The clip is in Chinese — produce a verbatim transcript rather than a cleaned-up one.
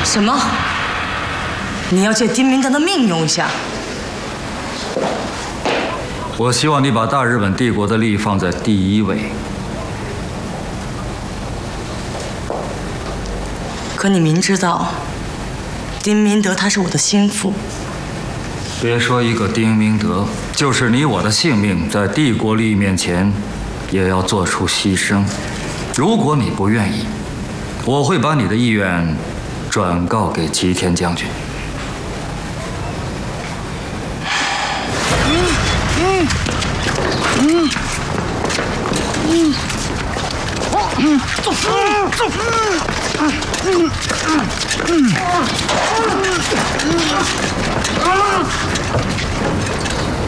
什么？你要借丁明德的命用一下？ 我希望你把大日本帝国的利益放在第一位。 可你明知道，丁明德他是我的心腹。 别说一个丁明德，就是你我的性命，在帝国利益面前，也要做出牺牲。如果你不愿意，我会把你的意愿转告给吉田将军。嗯嗯嗯嗯走走嗯嗯嗯嗯